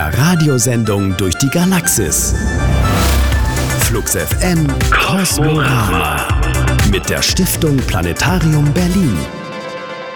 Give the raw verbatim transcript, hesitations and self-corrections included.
der Radiosendung durch die Galaxis. Flux F M Kosmorama mit der Stiftung Planetarium Berlin.